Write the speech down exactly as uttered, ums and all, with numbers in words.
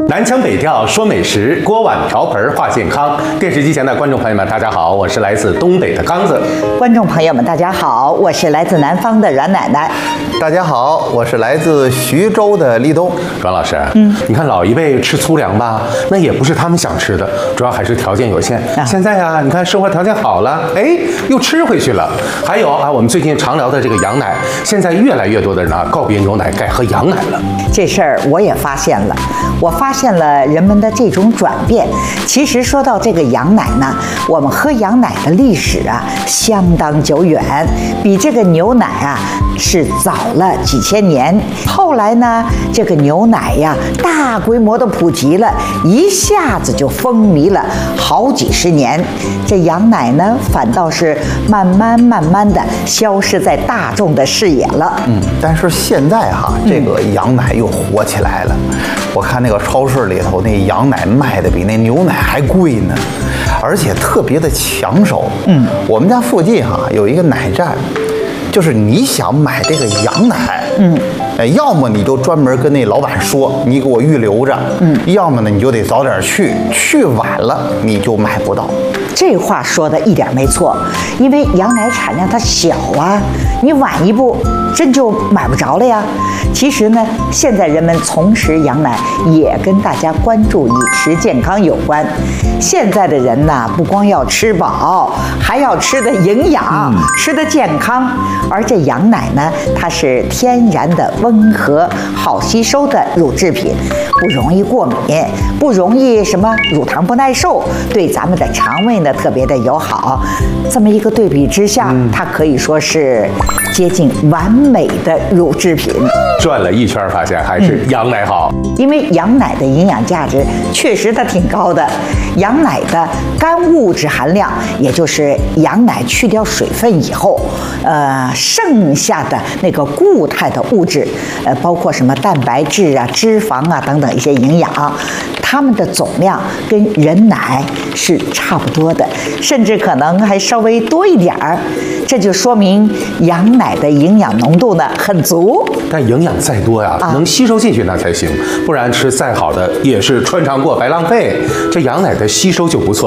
南腔北调说美食，锅碗瓢盆话健康。电视机前的观众朋友们，大家好，我是来自东北的刚子。 观众朋友们，大家好，我是来自南方的阮奶奶。 大家好，我是来自徐州的立冬。 阮老师，嗯，你看老一辈吃粗粮吧，那也不是他们想吃的，主要还是条件有限。啊、现在呀、啊，你看生活条件好了，哎，又吃回去了。还有啊，我们最近常聊的这个羊奶，现在越来越多的人啊告别牛奶，改喝羊奶了。 这事儿我也发现了，我发现了人们的这种转变。其实说到这个羊奶呢，我们喝羊奶的历史啊相当久远，比这个牛奶啊是早了几千年。后来呢，这个牛奶呀大规模的普及了，一下子就风靡了好几十年。这羊奶呢，反倒是慢慢慢慢的消失在大众的视野了。 嗯，但是现在哈，这个羊奶又火起来了。我看那个超市里头那羊奶卖的比那牛奶还贵呢，而且特别的抢手。嗯，我们家附近哈有一个奶站，就是你想买这个羊奶，嗯，要么你就专门跟那老板说，你给我预留着，嗯，要么呢你就得早点去，去晚了你就买不到。 这话说的一点没错，因为羊奶产量它小啊，你晚一步真就买不着了呀。其实呢，现在人们从食羊奶也跟大家关注饮食健康有关。现在的人呢，不光要吃饱，还要吃的营养，嗯、吃的健康。而这羊奶呢，它是天然的、温和、好吸收的乳制品，不容易过敏，不容易什么乳糖不耐受，对咱们的肠胃呢特别的友好。这么一个对比之下，嗯、它可以说是接近完美的乳制品。 转了一圈，发现还是羊奶好， 嗯、因为羊奶的营养价值确实它挺高的。羊奶的干物质含量，也就是羊奶去掉水分以后，呃，剩下的那个固态的物质，呃，包括什么蛋白质啊、脂肪啊等等一些营养，它们的总量跟人奶是差不多的，甚至可能还稍微多一点儿。这就说明羊奶的营养浓度呢很足。 但营养再多呀，啊、能吸收进去那才行，不然吃再好的也是穿肠过，白浪费。这羊奶的吸收就不错。